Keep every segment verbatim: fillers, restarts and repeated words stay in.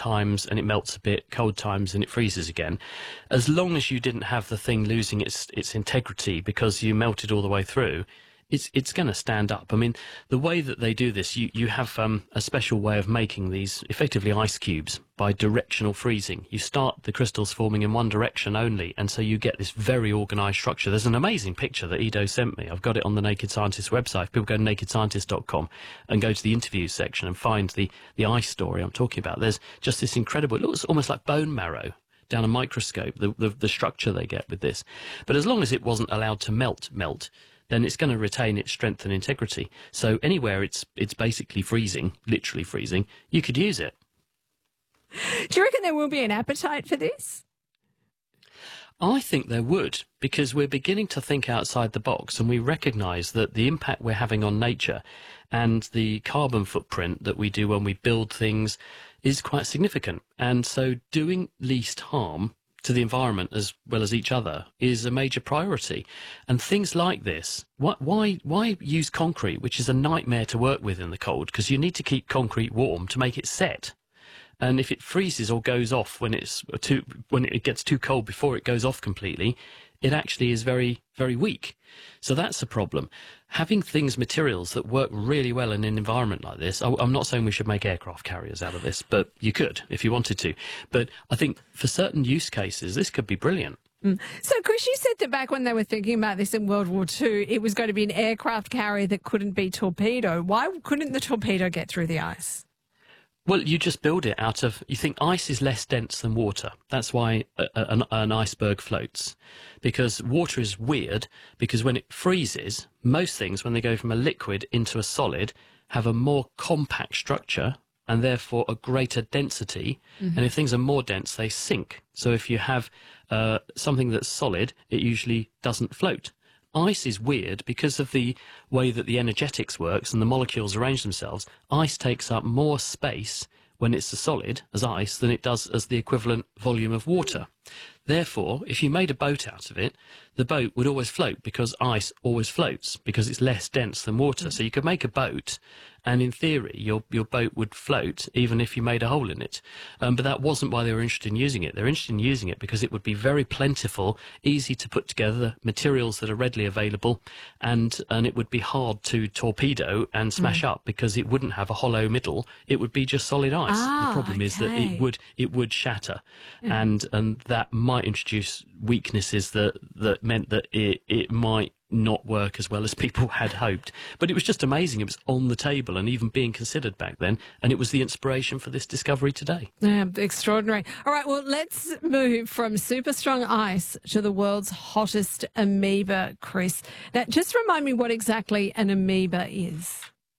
times and it melts a bit, cold times and it freezes again. As long as you didn't have the thing losing its its integrity because you melted all the way through, it's it's going to stand up. I mean, the way that they do this, you, you have um, a special way of making these, effectively ice cubes, by directional freezing. You start the crystals forming in one direction only, and so you get this very organised structure. There's an amazing picture that Ido sent me. I've got it on the Naked Scientist website. People go to naked scientist dot com and go to the interviews section and find the, the ice story I'm talking about. There's just this incredible, it looks almost like bone marrow down a microscope, the, the, the structure they get with this. But as long as it wasn't allowed to melt, melt, then it's going to retain its strength and integrity. So anywhere it's it's basically freezing, literally freezing, you could use it. Do you reckon there will be an appetite for this? I think there would, because we're beginning to think outside the box and we recognise that the impact we're having on nature and the carbon footprint that we do when we build things is quite significant. And so doing least harm to the environment as well as each other is a major priority. And things like this, why, why, why use concrete, which is a nightmare to work with in the cold, because you need to keep concrete warm to make it set. And if it freezes or goes off when it's too, when it gets too cold before it goes off completely, it actually is very, very weak. So that's a problem. Having things, materials that work really well in an environment like this, I, I'm not saying we should make aircraft carriers out of this, but you could if you wanted to. But I think for certain use cases, this could be brilliant. Mm. So, Chris, you said that back when they were thinking about this in World War Two, it was going to be an aircraft carrier that couldn't be torpedoed. Why couldn't the torpedo get through the ice? Well, you just build it out of, you think ice is less dense than water. That's why a, a, an, an iceberg floats. Because water is weird, because when it freezes, most things, when they go from a liquid into a solid, have a more compact structure and therefore a greater density. Mm-hmm. And if things are more dense, they sink. So if you have uh, something that's solid, it usually doesn't float. Ice is weird because of the way that the energetics works and the molecules arrange themselves. Ice takes up more space when it's a solid, as ice, than it does as the equivalent volume of water. Therefore, if you made a boat out of it, the boat would always float because ice always floats because it's less dense than water. So you could make a boat and in theory your your boat would float even if you made a hole in it. Um, but that wasn't why they were interested in using it. They're interested in using it because it would be very plentiful, easy to put together, materials that are readily available, and and it would be hard to torpedo and smash mm. up because it wouldn't have a hollow middle. It would be just solid ice. Ah, the problem okay. is that it would it would shatter, yeah. and and that might introduce weaknesses that that meant that it it might not work as well as people had hoped. But it was just amazing. It was on the table and even being considered back then, and it was the inspiration for this discovery today. Yeah, extraordinary. All right, well, let's move from super strong ice to the world's hottest amoeba, Chris. Now, just remind me what exactly an amoeba is.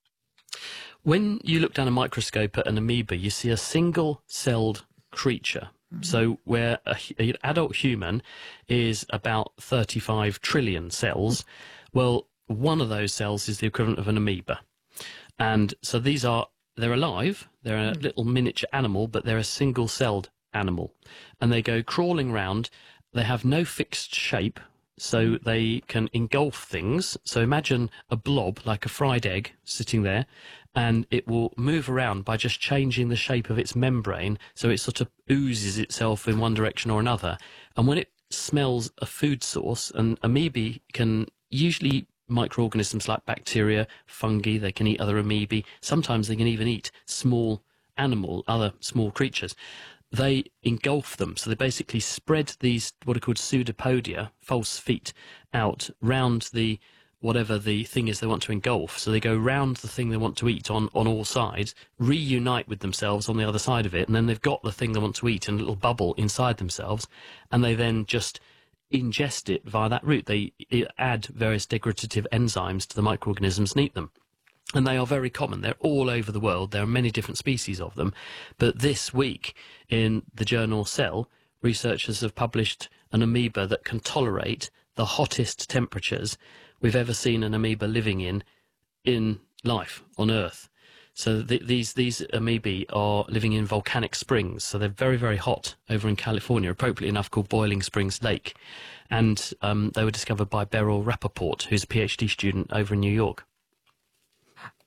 When you look down a microscope at an amoeba, you see a single-celled creature. So where a, an adult human is about thirty-five trillion cells, well, one of those cells is the equivalent of an amoeba. And so these are, they're alive, they're a little miniature animal, but they're a single-celled animal. And they go crawling round, they have no fixed shape, so they can engulf things. So imagine a blob, like a fried egg, sitting there, and it will move around by just changing the shape of its membrane, so it sort of oozes itself in one direction or another. And when it smells a food source, and amoebae can usually microorganisms like bacteria, fungi, they can eat other amoebae, sometimes they can even eat small animal, other small creatures. They engulf them, so they basically spread these, what are called pseudopodia, false feet, out round the whatever the thing is they want to engulf. So they go round the thing they want to eat on, on all sides, reunite with themselves on the other side of it, and then they've got the thing they want to eat in a little bubble inside themselves, and they then just ingest it via that route. They add various degradative enzymes to the microorganisms and eat them. And they are very common. They're all over the world. There are many different species of them. But this week in the journal Cell, researchers have published an amoeba that can tolerate the hottest temperatures we've ever seen an amoeba living in in life on Earth. So th these these amoebae are living in volcanic springs, so they're very, very hot over in California, appropriately enough called Boiling Springs Lake. And um, they were discovered by Beryl Rappaport, who's a PhD student over in New York.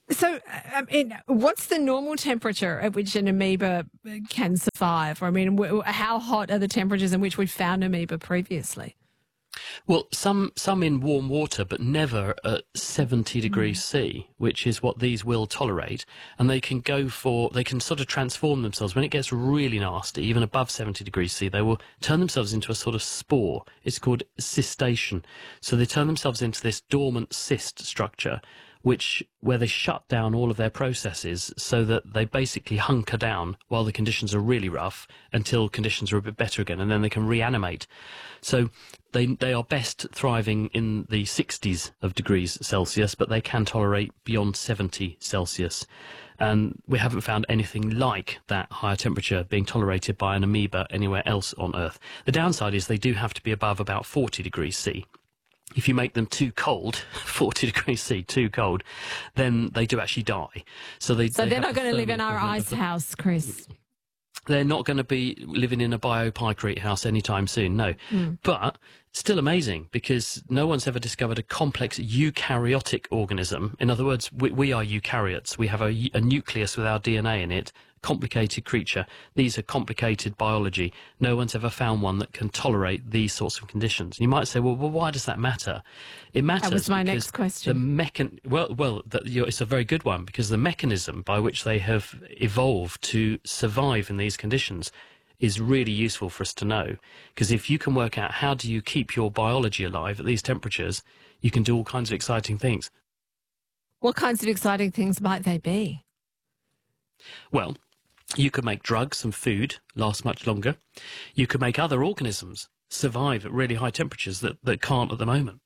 So, I mean, what's the normal temperature at which an amoeba can survive? Or, I mean, w- how hot are the temperatures in which we've found amoeba previously? Well, some some in warm water, but never at seventy degrees C, which is what these will tolerate. And they can go for, they can sort of transform themselves. When it gets really nasty, even above seventy degrees C, they will turn themselves into a sort of spore. It's called cystation. So they turn themselves into this dormant cyst structure, which where they shut down all of their processes so that they basically hunker down while the conditions are really rough until conditions are a bit better again, and then they can reanimate. So they they are best thriving in the sixties of degrees Celsius, but they can tolerate beyond seventy Celsius. And we haven't found anything like that higher temperature being tolerated by an amoeba anywhere else on Earth. The downside is they do have to be above about forty degrees C. If you make them too cold, forty degrees C, too cold, then they do actually die. So they So they they're have not the going to live in thermal our equivalent ice of the- house, Chris. They're not going to be living in a biopycrete house anytime soon, no. Mm. But still amazing, because no one's ever discovered a complex eukaryotic organism. In other words, we, we are eukaryotes. We have a, a nucleus with our D N A in it. Complicated creature. These are complicated biology. No one's ever found one that can tolerate these sorts of conditions. You might say, well, well why does that matter? It matters That was my because next question. The mechan- well, well, that, you know, it's a very good one, because the mechanism by which they have evolved to survive in these conditions is really useful for us to know. Because if you can work out how do you keep your biology alive at these temperatures, you can do all kinds of exciting things. What kinds of exciting things might they be? Well, you could make drugs and food last much longer. You could make other organisms survive at really high temperatures that, that can't at the moment.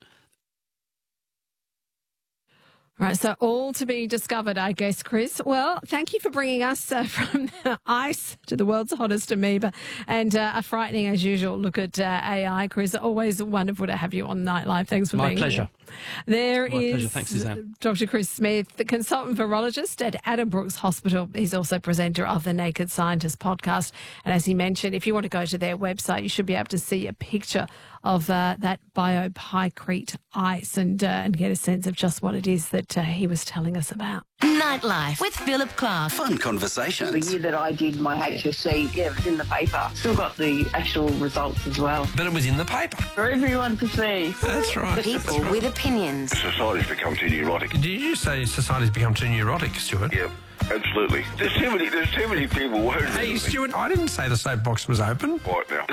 Right, so all to be discovered, I guess, Chris. Well, thank you for bringing us uh, from the ice to the world's hottest amoeba, and uh, a frightening, as usual, look at uh, A I, Chris. Always wonderful to have you on Nightlife. Thanks for My being pleasure. here. There My is pleasure. Thanks, Suzanne. Doctor Chris Smith, the consultant virologist at Addenbrooke's Hospital. He's also presenter of the Naked Scientist podcast. And as he mentioned, if you want to go to their website, you should be able to see a picture of uh, that biopycrete ice and, uh, and get a sense of just what it is that uh, he was telling us about. Nightlife with Philip Clark. Fun conversations. The year that I did my H S C, yeah, it was in the paper. Still got the actual results as well. But it was in the paper. For everyone to see. That's right. People with opinions. Society's become too neurotic. Did you say society's become too neurotic, Stuart? Yeah, absolutely. There's too many. There's too many people worried. Hey, Stuart, I didn't say the soapbox was open. Right now.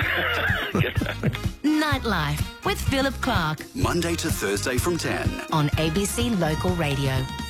Nightlife with Philip Clark Monday to Thursday from ten. on A B C Local Radio.